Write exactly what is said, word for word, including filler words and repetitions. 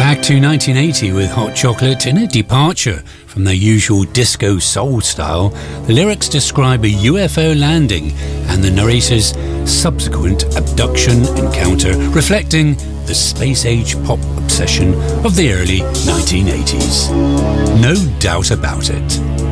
Back to nineteen eighty with Hot Chocolate. In a departure from their usual disco soul style, the lyrics describe a U F O landing and the narrator's subsequent abduction encounter, reflecting the space-age pop obsession of the early nineteen eighties. No doubt about it.